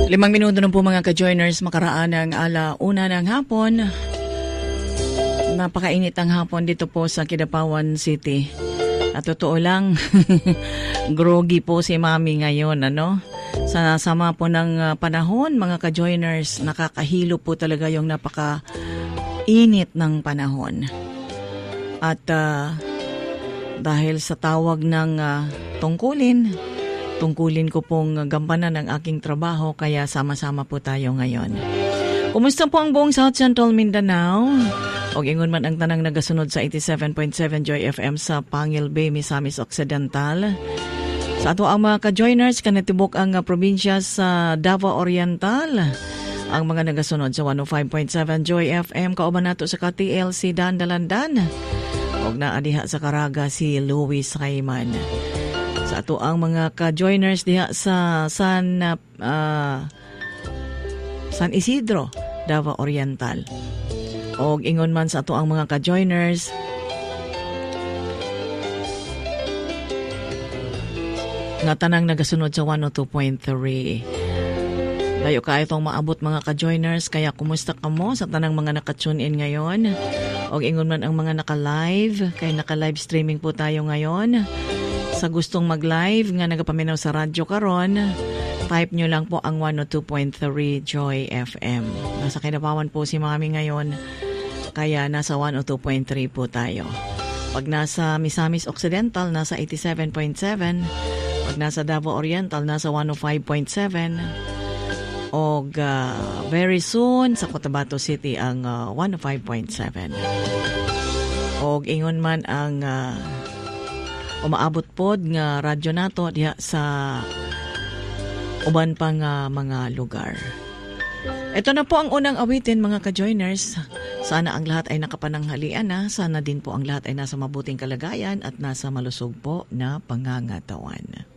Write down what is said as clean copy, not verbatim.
5 minuto na po mga ka-joiners, makaraan ng 1:00 ng hapon. Napakainit ang hapon dito po sa Kidapawan City. At totoo lang, groggy po si Mami ngayon, ano? Sa sama po ng panahon, mga ka-joiners, nakakahilo po talaga yung napaka-init ng panahon. At dahil sa tawag ng tungkulin ko pong gampanan ng aking trabaho, kaya sama-sama po tayo ngayon. Kumusta po ang buong South Central Mindanao? O ingon man ang tanang nagasunod sa 87.7 Joy FM sa Pangil Bay, Misamis Occidental. Sa ato ang mga ka-joiners, kanatibok ang probinsya sa Davao Oriental. Ang mga nagasunod sa 105.7 Joy FM, kauban nato sa KTLC Dandalandan. O naadiha sa Caraga si Luis Rayman. Sa ato ang mga ka-joiners diha sa San Isidro, Davao Oriental. O ingon man sa ato ang mga ka-joiners nga tanang nagasunod sa 102.3. Dayo ka itong maabot mga ka-joiners, kaya kumusta ka mo sa tanang mga naka-tune in ngayon? O ingon man ang mga naka-live, kaya naka-live streaming po tayo ngayon. Sa gustong mag-live nga nagapaminaw sa radyo karon, type nyo lang po ang 102.3 Joy FM. Nasa Kidapawan po si Mami ngayon, kaya nasa 102.3 po tayo. Pag nasa Misamis Occidental, nasa 87.7. Pag nasa Davao Oriental, nasa 105.7. O very soon sa Cotabato City ang 105.7. O ingon man ang umaabot pod nga radyo nato diha sa uban pang mga lugar. Ito na po ang unang awitin mga ka-joiners. Sana ang lahat ay nakapananghalian na. Sana din po ang lahat ay nasa mabuting kalagayan at nasa malusog po na pangangatawan.